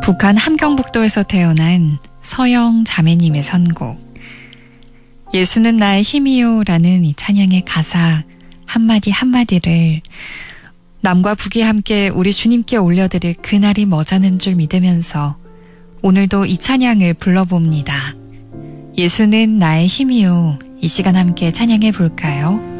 북한 함경북도에서 태어난 서영 자매님의 선곡 예수는 나의 힘이요 라는 이 찬양의 가사 한마디 한마디를 남과 북이 함께 우리 주님께 올려드릴 그날이 머자는 줄 믿으면서 오늘도 이 찬양을 불러봅니다. 예수는 나의 힘이요. 이 시간 함께 찬양해 볼까요?